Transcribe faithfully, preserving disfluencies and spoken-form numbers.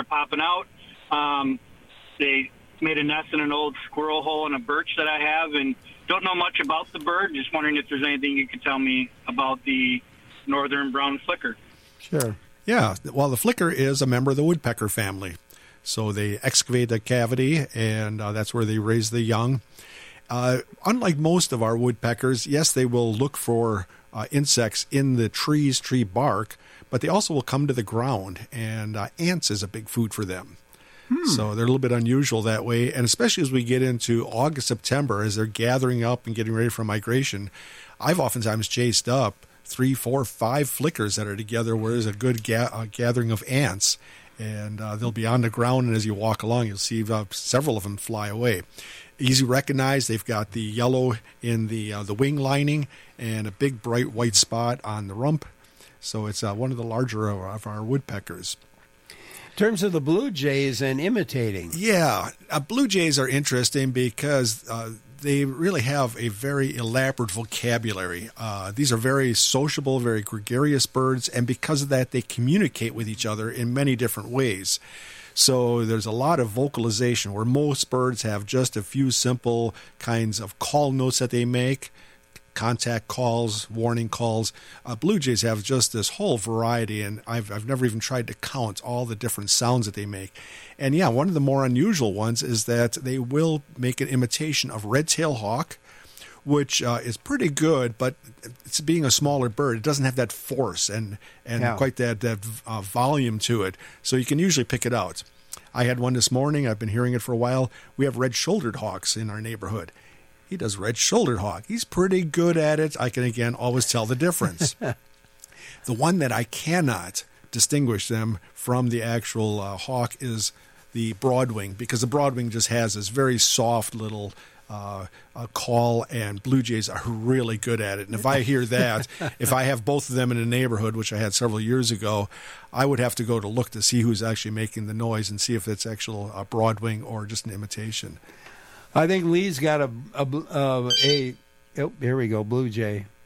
they're popping out. Um, they made a nest in an old squirrel hole in a birch that I have, and don't know much about the bird. Just wondering if there's anything you could tell me about the northern brown flicker. Sure. Yeah, well, the flicker is a member of the woodpecker family. So they excavate a cavity, and uh, that's where they raise the young. Uh, unlike most of our woodpeckers, yes, they will look for uh, insects in the trees, tree bark, but they also will come to the ground, and uh, ants is a big food for them. Hmm. So they're a little bit unusual that way, and especially as we get into August, September, as they're gathering up and getting ready for migration, I've oftentimes chased up three, four, five flickers that are together where there's a good ga- uh, gathering of ants. And uh, they'll be on the ground, and as you walk along, you'll see uh, several of them fly away. Easy to recognize, they've got the yellow in the uh, the wing lining and a big bright white spot on the rump. So it's uh, one of the larger of, of our woodpeckers. In terms of the blue jays and imitating. Yeah, uh, blue jays are interesting because uh, they really have a very elaborate vocabulary. Uh, these are very sociable, very gregarious birds, and because of that, they communicate with each other in many different ways. So there's a lot of vocalization where most birds have just a few simple kinds of call notes that they make, contact calls, warning calls. Uh, blue jays have just this whole variety, and I've I've never even tried to count all the different sounds that they make. And yeah, one of the more unusual ones is that they will make an imitation of red-tailed hawk, which uh, is pretty good, but it's being a smaller bird, it doesn't have that force and and yeah. quite that that uh, volume to it. So you can usually pick it out. I had one this morning. I've been hearing it for a while. We have red-shouldered hawks in our neighborhood. He does red-shouldered hawk. He's pretty good at it. I can, again, always tell the difference. The one that I cannot distinguish them from the actual uh, hawk is the broadwing, because the broadwing just has this very soft little uh, uh, call, and blue jays are really good at it. And if I hear that, if I have both of them in a neighborhood, which I had several years ago, I would have to go to look to see who's actually making the noise and see if it's actual uh, broadwing or just an imitation. I think Lee's got a a, uh, a oh, here we go, blue jay.